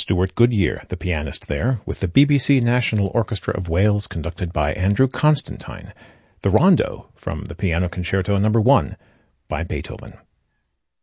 Stuart Goodyear, the pianist there, with the BBC National Orchestra of Wales conducted by Andrew Constantine, the Rondo from the Piano Concerto No. 1 by Beethoven.